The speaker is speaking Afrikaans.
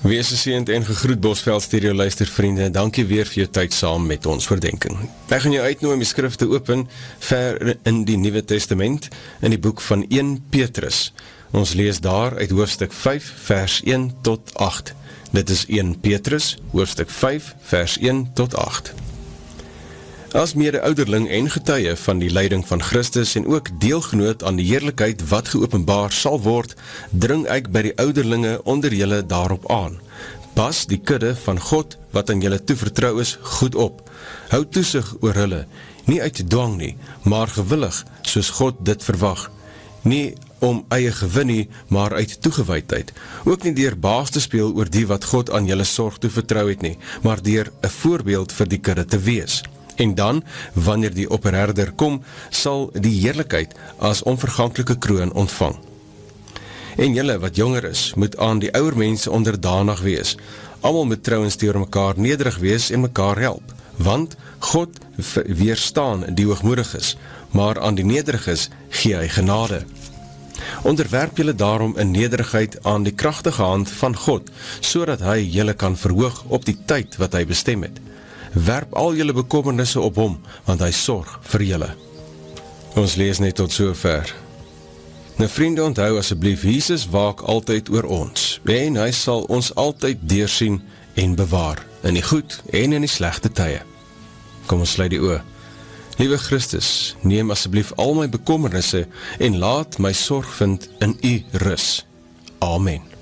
Wees geseënd en gegroet Bosveld Stereo luistervriende, dankie weer vir jou tyd saam met ons oordeenking. Ek gaan jou uitnooi om die skrif te open ver in die Nuwe Testament, in die boek van 1 Petrus. Ons lees daar uit hoofstuk 5 vers 1 tot 8. Dit is 1 Petrus, hoofstuk 5 vers 1 tot 8. As mede-ouderling en getuie van die lyding van Christus en ook deelgenoot aan die heerlikheid wat geopenbaar sal word, dring ek by die ouderlinge onder julle daarop aan. Pas die kudde van God wat aan julle toevertrou is goed op. Hou toesig oor hulle, nie uit dwang nie, maar gewillig, soos God dit verwag. Nie om eie gewin nie, maar uit toegewydheid. Ook nie deur baas te speel oor die wat God aan julle sorg toevertrou het nie, maar deur 'n voorbeeld vir die kudde te wees. En dan, wanneer die opperherder kom, sal die heerlikheid as onverganklike kroon ontvang. En julle wat jonger is, moet aan die ouer mense onderdanig wees. Almal moet trouens teenoor mekaar nederig wees en mekaar help, want God weerstaan die hoogmoediges, maar aan die nederiges gee hy genade. Onderwerp julle daarom in nederigheid aan die kragtige hand van God, sodat hy julle kan verhoog op die tyd wat hy bestem het. Werp al julle bekommernisse op hom, want hy sorg vir julle. Ons lees net tot sover. Nou vriende, onthou asseblief, Jesus waak altyd oor ons, en hy sal ons altyd deursien en bewaar, in die goed en in die slegte tye. Kom ons sluit die oë. Liewe Christus, neem asseblief al my bekommernisse en laat my sorg vind in u rus. Amen.